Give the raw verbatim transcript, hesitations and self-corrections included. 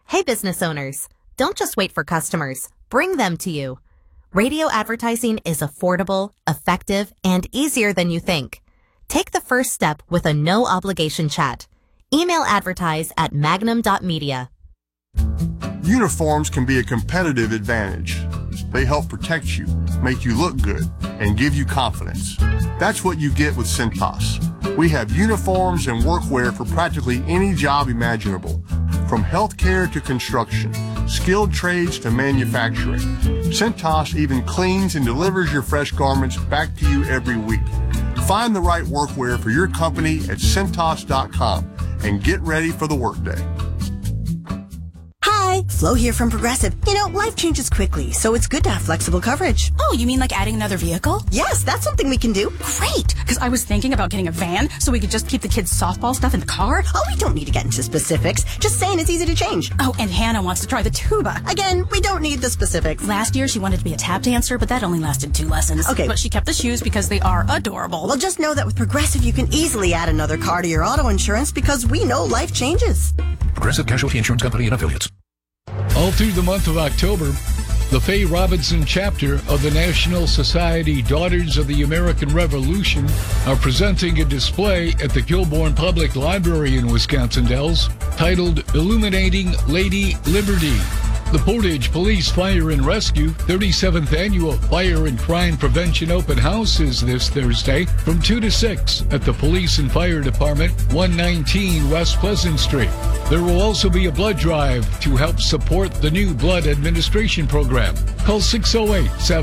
Hey business owners, don't just wait for customers, bring them to you. Radio advertising is affordable, effective, and easier than you think. Take the first step with a no-obligation chat. Email advertise at magnum dot media. Uniforms can be a competitive advantage. They help protect you, make you look good, and give you confidence. That's what you get with Cintas. We have uniforms and workwear for practically any job imaginable, from healthcare to construction, skilled trades to manufacturing. Cintas even cleans and delivers your fresh garments back to you every week. Find the right workwear for your company at Cintas dot com and get ready for the workday. Hi, Flo here from Progressive. You know, life changes quickly, so it's good to have flexible coverage. Oh, you mean like adding another vehicle? Yes, that's something we can do. Great, because I was thinking about getting a van so we could just keep the kids' softball stuff in the car. Oh, we don't need to get into specifics. Just saying it's easy to change. Oh, and Hannah wants to try the tuba. Again, we don't need the specifics. Last year, she wanted to be a tap dancer, but that only lasted two lessons. Okay. But she kept the shoes because they are adorable. Well, just know that with Progressive, you can easily add another car to your auto insurance because we know life changes. Progressive Casualty Insurance Company and Affiliates. All through the month of October, the Faye Robinson chapter of the National Society Daughters of the American Revolution are presenting a display at the Kilbourne Public Library in Wisconsin Dells titled Illuminating Lady Liberty. The Portage Police Fire and Rescue thirty-seventh Annual Fire and Crime Prevention Open House is this Thursday from two to six at the Police and Fire Department, one nineteen West Pleasant Street. There will also be a blood drive to help support the new blood administration program. Call six oh eight, seven